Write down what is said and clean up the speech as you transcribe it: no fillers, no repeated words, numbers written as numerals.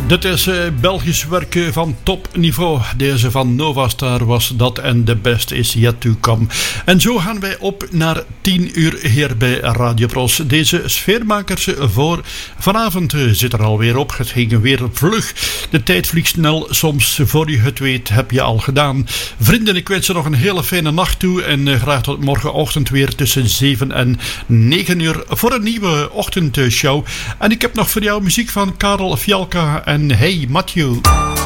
Dit is Belgisch werk van topniveau. Deze van Novastar was dat en de best is yet to come. En zo gaan wij op naar 10 uur hier bij Radio Pros. Deze sfeermakers voor vanavond zit er alweer op. Het ging weer vlug. De tijd vliegt snel. Soms voor je het weet heb je al gedaan. Vrienden, ik wens je nog een hele fijne nacht toe. En graag tot morgenochtend weer tussen 7 en 9 uur voor een nieuwe ochtendshow. En ik heb nog voor jou muziek van Karel Fialka en Hey Matthew.